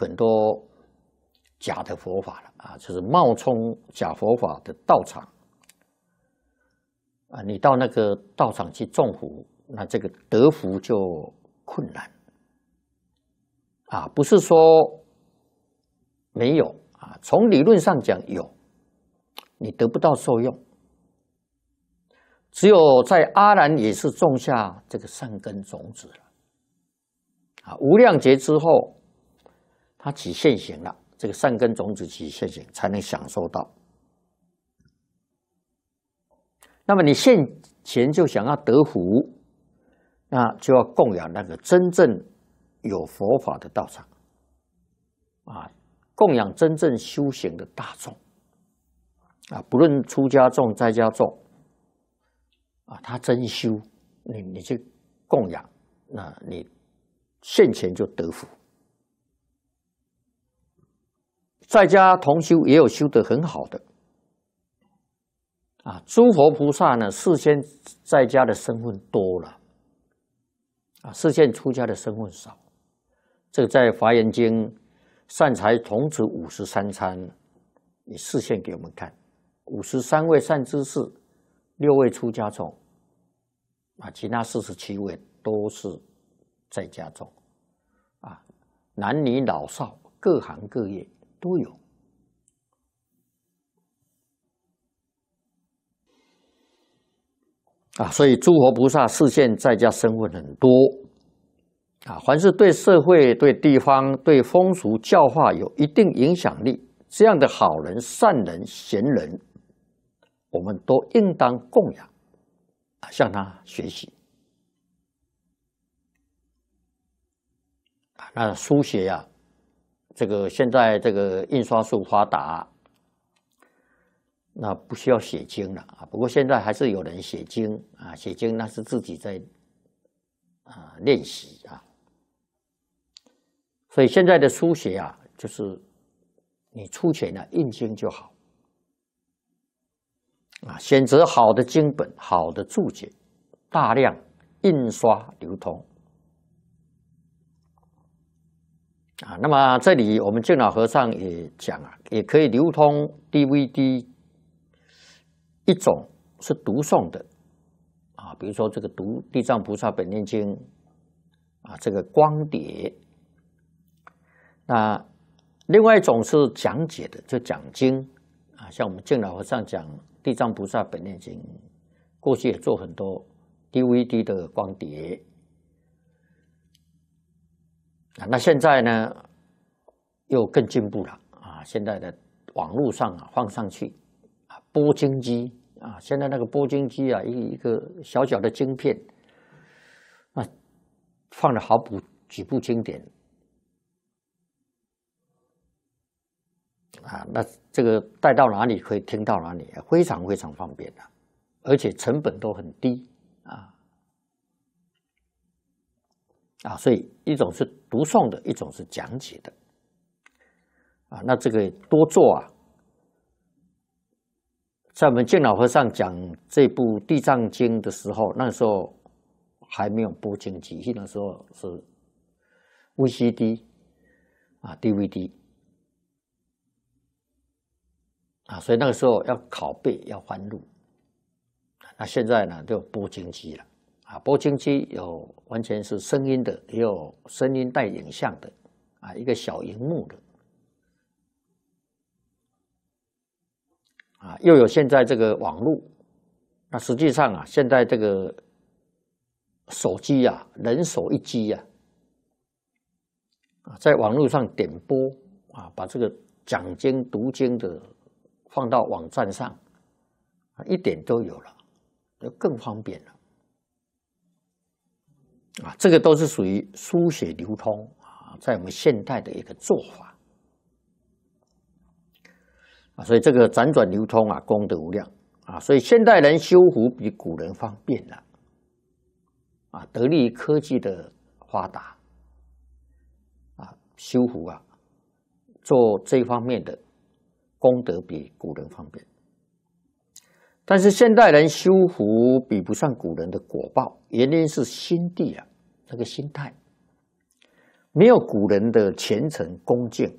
很多假的佛法了啊，就是冒充假佛法的道场啊，你到那个道场去种福，那这个得福就困难啊，不是说没有啊，从理论上讲有，你得不到受用。只有在阿难也是种下这个善根种子了啊，无量劫之后，他起现行了，这个善根种子起现行，才能享受到。那么你现前就想要得福，那就要供养那个真正有佛法的道场啊，供养真正修行的大众啊，不论出家众、在家众。啊，他真修，你去供养，那你现前就得福。在家同修也有修得很好的，啊，诸佛菩萨呢，事先在家的身份多了，啊，事先出家的身份少。这个在《华严经》善财童子53参也示现给我们看，53位善知识，6位出家众。啊，其他47位都是在家众，啊，男女老少各行各业都有，啊，所以诸佛菩萨示现在家身份很多，啊，凡是对社会、对地方、对风俗教化有一定影响力这样的好人、善人、贤人，我们都应当供养。向他学习啊，那书写啊，这个现在这个印刷术发达，那不需要写经了啊。不过现在还是有人写经啊，写经那是自己在练习啊。所以现在的书写啊，就是你出钱呢印经就好。啊，选择好的经本、好的注解，大量印刷流通。啊，那么这里我们净老和尚也讲啊，也可以流通 DVD， 一种是读诵的，啊，比如说这个读《地藏菩萨本愿经》，啊，这个光碟。那另外一种是讲解的，就讲经啊，像我们净老和尚讲。地藏菩萨本愿经，过去也做很多 DVD 的光碟啊，那现在呢又更进步了啊！现在的网络上啊放上去啊，播经机啊，现在那个播经机啊，一个小小的晶片啊，放了几部经典啊，那这个带到哪里可以听到哪里，非常非常方便的，而且成本都很低啊，所以一种是读诵的，一种是讲解的啊，那这个多做啊。在我们净老和尚讲这部《地藏经》的时候，那时候还没有播经机，那时候是 VCD 啊 DVD。啊，所以那个时候要拷贝，要翻录。那现在呢，就播经机了。啊，播经机有完全是声音的，也有声音带影像的，啊，一个小荧幕的，啊，又有现在这个网络。那实际上啊，现在这个手机啊，人手一机啊，在网络上点播啊，把这个讲经读经的。放到网站上，一点都有了，就更方便了。啊，这个都是属于书写流通啊，在我们现代的一个做法啊，所以这个辗转流通啊，功德无量啊，所以现代人修福比古人方便了啊，得力于科技的发达啊，修福啊，做这方面的。功德比古人方便，但是现代人修福比不上古人的果报，原因是心地啊，这个心态。 没有古人的虔诚恭敬，